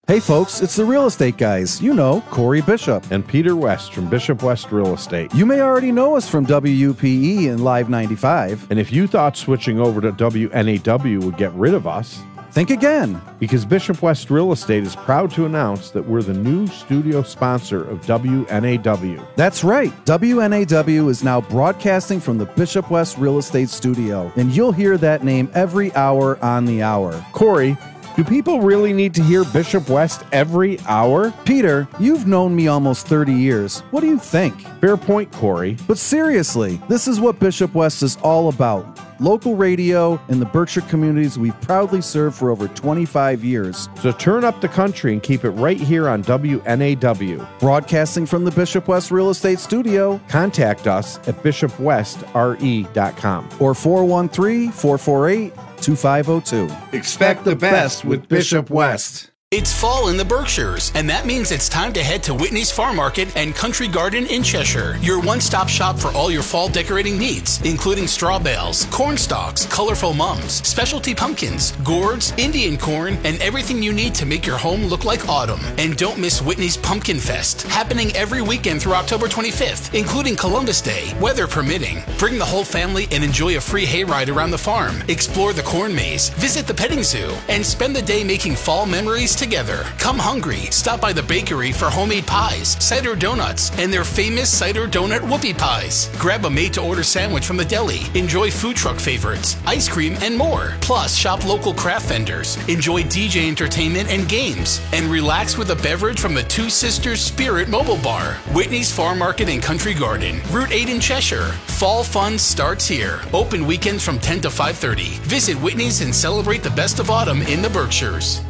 Hey folks, it's the real estate guys. You know, Corey Bishop. And Peter West from Bishop West Real Estate. You may already know us from WUPE and Live 95. And if you thought switching over to WNAW would get rid of us, think again. Because Bishop West Real Estate is proud to announce that we're the new studio sponsor of WNAW. That's right. WNAW is now broadcasting from the Bishop West Real Estate Studio, and you'll hear that name every hour on the hour. Corey, do people really need to hear Bishop West every hour? Peter, you've known me almost 30 years. What do you think? Fair point, Corey. But seriously, this is what Bishop West is all about. Local radio in the Berkshire communities we've proudly served for over 25 years. So turn up the country and keep it right here on WNAW. Broadcasting from the Bishop West Real Estate Studio. Contact us at bishopwestre.com or 413-448-2502. Expect the best with Bishop West. It's fall in the Berkshires, and that means it's time to head to Whitney's Farm Market and Country Garden in Cheshire, your one-stop shop for all your fall decorating needs, including straw bales, corn stalks, colorful mums, specialty pumpkins, gourds, Indian corn, and everything you need to make your home look like autumn. And don't miss Whitney's Pumpkin Fest, happening every weekend through October 25th, including Columbus Day, weather permitting. Bring the whole family and enjoy a free hayride around the farm, explore the corn maze, visit the petting zoo, and spend the day making fall memories together. Come hungry. Stop by the bakery for homemade pies, cider donuts, and their famous cider donut whoopie pies. Grab a made-to-order sandwich from the deli. Enjoy food truck favorites, ice cream, and more. Plus, shop local craft vendors. Enjoy DJ entertainment and games. And relax with a beverage from the Two Sisters Spirit Mobile Bar. Whitney's Farm Market and Country Garden, Route 8 in Cheshire. Fall fun starts here. Open weekends from 10 to 5:30. Visit Whitney's and celebrate the best of autumn in the Berkshires.